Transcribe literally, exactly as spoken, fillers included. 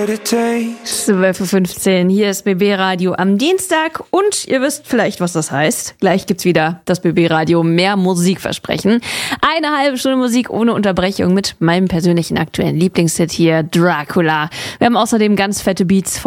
zwölf Uhr fünfzehn, hier ist B B Radio am Dienstag und ihr wisst vielleicht, was das heißt. Gleich gibt's wieder das B B Radio mehr Musikversprechen. Eine halbe Stunde Musik ohne Unterbrechung mit meinem persönlichen aktuellen Lieblingshit hier, Dracula. Wir haben außerdem ganz fette Beats